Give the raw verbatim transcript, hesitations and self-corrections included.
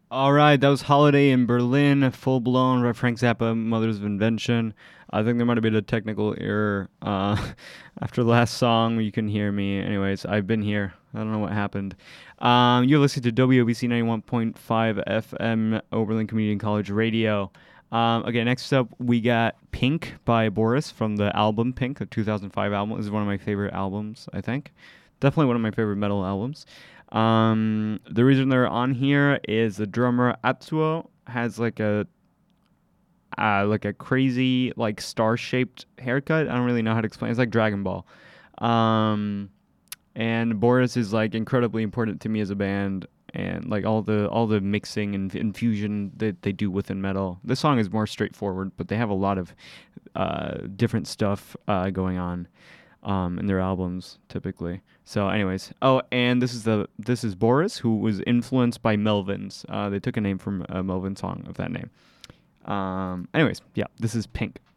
All right, that was Holiday in Berlin, full blown by Frank Zappa, Mothers of Invention. I think there might have been a technical error uh, after the last song. You can hear me. Anyways, I've been here. I don't know what happened. Um, you're listening to W O B C ninety-one point five F M, Oberlin Community College Radio. Um, okay, next up we got Pink by Boris from the album Pink, the two thousand five album. This is one of my favorite albums, I think. Definitely one of my favorite metal albums. Um, the reason they're on here is the drummer Atsuo has like a uh, like a crazy like star shaped haircut. I don't really know how to explain. It's like Dragon Ball. Um, and Boris is like incredibly important to me as a band, and like all the all the mixing and infusion that they do within metal. This song is more straightforward, but they have a lot of uh, different stuff uh, going on um, in their albums typically. So, anyways, oh, and this is the this is Boris, who was influenced by Melvins. Uh, they took a name from a Melvin song of that name. Um, anyways, yeah, this is Pink.